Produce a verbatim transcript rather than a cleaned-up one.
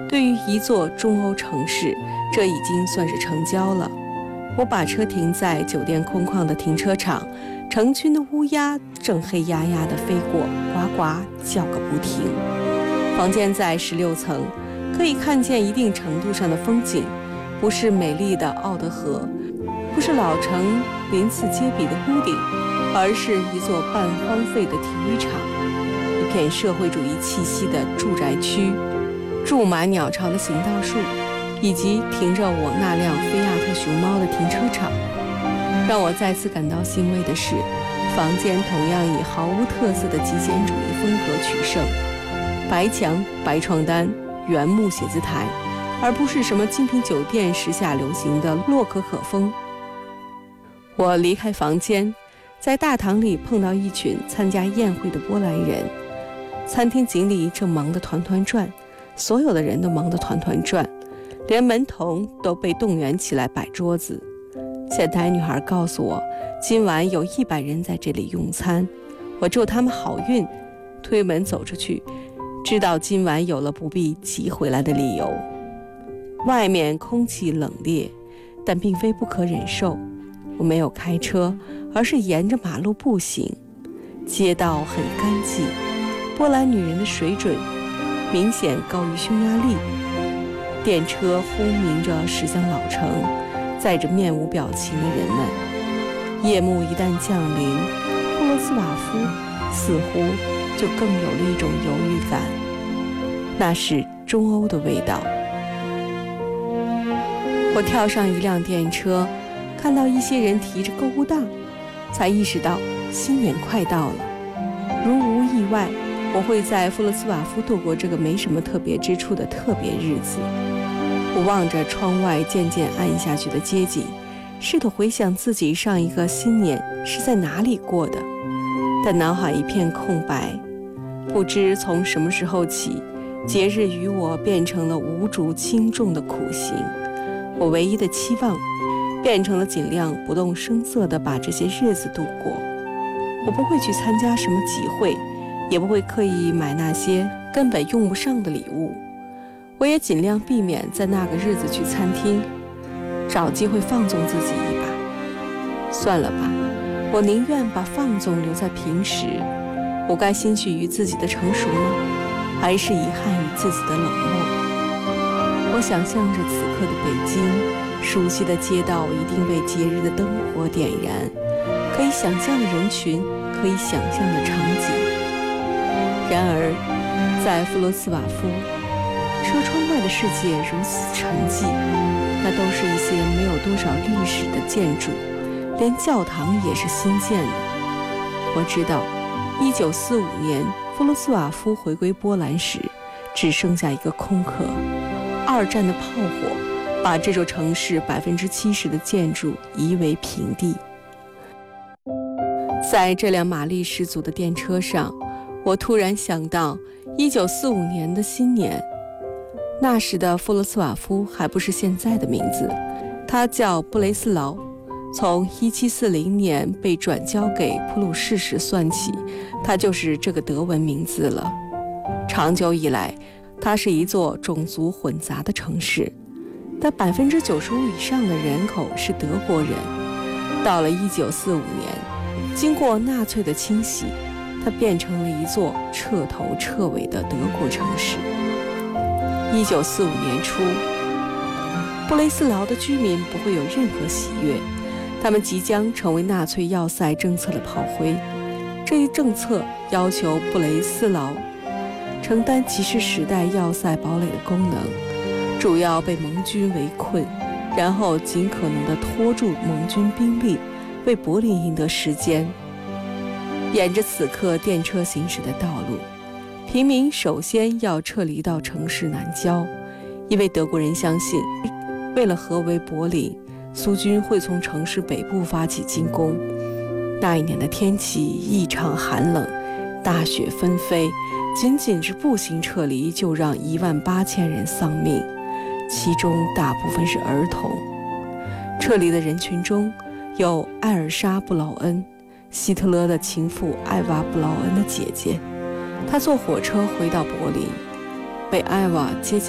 对于一座中欧城市，这已经算是成交了。我把车停在酒店空旷的停车场，成群的乌鸦正黑压压地飞过，呱呱叫个不停。房间在十六层，可以看见一定程度上的风景，不是美丽的奥德河，不是老城鳞次栉比的屋顶，而是一座半荒废的体育场，一片社会主义气息的住宅区，住满鸟巢的行道树，以及停着我那辆菲亚特熊猫的停车场。让我再次感到欣慰的是，房间同样以毫无特色的极简主义风格取胜，白墙、白床单、原木写字台，而不是什么精品酒店时下流行的洛可可风。我离开房间，在大堂里碰到一群参加宴会的波兰人，餐厅经理正忙得团团转，所有的人都忙得团团转，连门童都被动员起来摆桌子。前台女孩告诉我，今晚有一百人在这里用餐，我祝他们好运。推门走出去，知道今晚有了不必急回来的理由。外面空气冷冽，但并非不可忍受。我没有开车，而是沿着马路步行。街道很干净，波兰女人的水准明显高于匈牙利。电车轰鸣着驶向老城，载着面无表情的人们。夜幕一旦降临，布罗斯瓦夫似乎就更有了一种犹豫感，那是中欧的味道。我跳上一辆电车，看到一些人提着购物袋，才意识到新年快到了。如无意外，我会在弗罗斯瓦夫度过这个没什么特别之处的特别日子。我望着窗外渐渐暗下去的街景，试图回想自己上一个新年是在哪里过的，但脑海一片空白。不知从什么时候起，节日与我变成了无足轻重的苦行。我唯一的期望变成了尽量不动声色地把这些日子度过。我不会去参加什么集会，也不会刻意买那些根本用不上的礼物。我也尽量避免在那个日子去餐厅，找机会放纵自己一把。算了吧，我宁愿把放纵留在平时。我该欣喜于自己的成熟吗？还是遗憾于自己的冷漠？我想象着此刻的北京，熟悉的街道一定被节日的灯火点燃，可以想象的人群，可以想象的场景。然而在弗罗斯瓦夫，车窗外的世界如此沉寂，那都是一些没有多少历史的建筑，连教堂也是新建的。我知道一九四五年弗罗斯瓦夫回归波兰时，只剩下一个空壳。二战的炮火把这座城市百分之七十的建筑夷为平地。在这辆马力十足的电车上，我突然想到一九四五年的新年。那时的弗罗斯瓦夫还不是现在的名字，他叫布雷斯劳。从一七四零年被转交给普鲁士时算起，它就是这个德文名字了。长久以来，它是一座种族混杂的城市，但百分之九十五以上的人口是德国人。到了一九四五年，经过纳粹的清洗，它变成了一座彻头彻尾的德国城市。一九四五年初，布雷斯劳的居民不会有任何喜悦，他们即将成为纳粹要塞政策的炮灰。这一政策要求布雷斯劳承担骑士时代要塞堡垒的功能，主要被盟军围困，然后尽可能地拖住盟军兵力，为柏林赢得时间。沿着此刻电车行驶的道路，平民首先要撤离到城市南郊，因为德国人相信，为了合围柏林，苏军会从城市北部发起进攻。那一年的天气异常寒冷，大雪纷飞，仅仅是步行撤离就让一万八千人丧命，其中大部分是儿童。撤离的人群中有艾尔莎·布劳恩，希特勒的情妇艾娃·布劳恩的姐姐。她坐火车回到柏林，被艾娃接